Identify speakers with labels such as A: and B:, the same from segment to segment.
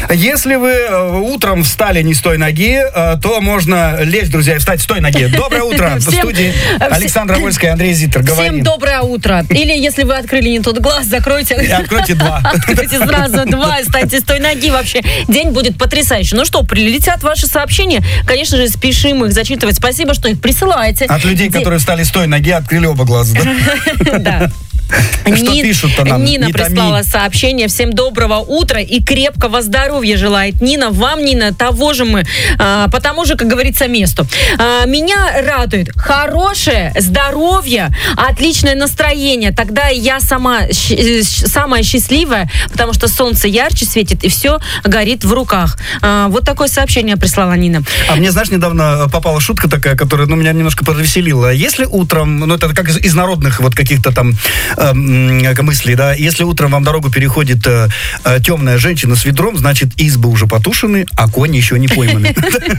A: Если вы утром встали не с той ноги, то можно лечь, друзья, и встать с той ноги. Доброе утро. В студии Александра Вольская, Андрей Зиттер.
B: Всем доброе утро. Или если вы открыли не тот глаз, закройте.
A: Откройте два.
B: Откройте сразу два и встаньте с той ноги. Вообще, день будет потрясающий. Ну что, прилетят ваши сообщения. Конечно же, спешим их зачитывать. Спасибо, что их присылаете.
A: От людей, которые встали с той ноги, открыли оба глаза.
B: Да.
A: Что пишут-то нам?
B: Нина прислала сообщение. Всем доброго утра и крепкого здоровья желает Нина. Вам, Нина, того же мы, по тому же, как говорится, месту. Меня радует хорошее здоровье, отличное настроение. Тогда я самая счастливая, потому что солнце ярче светит и все горит в руках. Вот такое сообщение прислала Нина.
A: А мне, знаешь, недавно попала шутка такая, которая меня немножко развеселила. Если утром, это как из народных вот каких-то там мыслей, да, если утром вам дорогу переходит темная женщина с ведром, значит, избы уже потушены, а кони еще не пойманы.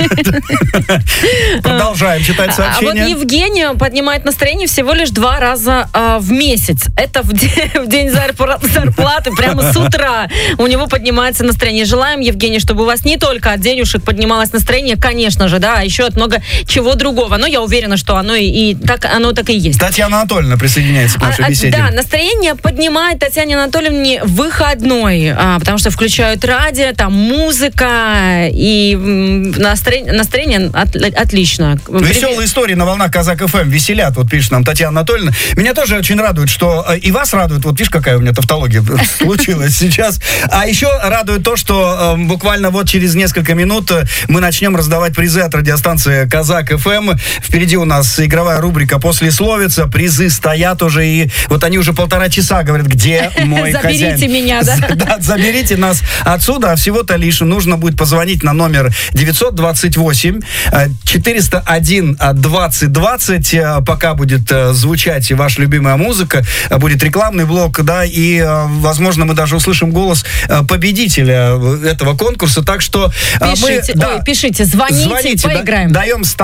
A: Продолжаем читать сообщения.
B: А вот Евгения поднимает настроение всего лишь 2 раза в месяц. Это в день зарплаты, прямо с утра у него поднимается настроение. Желаем, Евгений, чтобы у вас не только от денежек поднималось настроение, конечно же, да, а еще от много чего другого. Но я уверена, что оно так и есть.
A: Татьяна Анатольевна присоединяется к нашей беседе.
B: Да, настроение поднимает Татьяне Анатольевне выходной, потому что включают радио, там музыка, и настроение отлично.
A: Веселые истории на волнах Казак-ФМ веселят, вот пишет нам Татьяна Анатольевна. Меня тоже очень радует, что и вас радует, вот видишь, какая у меня тавтология случилась сейчас. А еще радует то, что буквально вот через несколько минут мы начнем раздавать призы от радиостанции Казак-ФМ. Впереди у нас игровая рубрика «Послесловица». Призы стоят уже, и вот они уже 1,5 часа говорят, где мой хозяин.
B: Заберите меня, да?
A: Да, заберите нас отсюда. А всего-то лишь нужно будет позвонить на номер 928 401 2020. Пока будет звучать ваша любимая музыка, будет рекламный блок, да, и, возможно, мы даже услышим голос победителя этого конкурса. Так что
B: пишите, звоните, поиграем.
A: Даем